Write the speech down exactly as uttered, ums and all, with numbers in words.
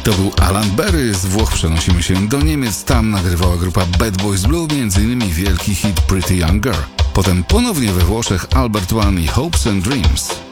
To był Alan Berry, z Włoch przenosimy się do Niemiec, tam nagrywała grupa Bad Boys Blue m.in. wielki hit Pretty Young Girl. Potem ponownie we Włoszech Albert One i Hopes and Dreams.